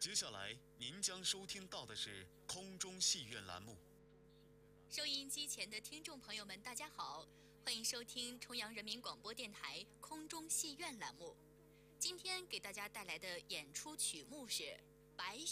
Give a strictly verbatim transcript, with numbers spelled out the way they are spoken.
接下来您将收听到的是空中戏院栏目。 收音机前的听众朋友们，大家好，欢迎收听重阳人民广播电台空中戏院栏目。今天给大家带来的演出曲目是《白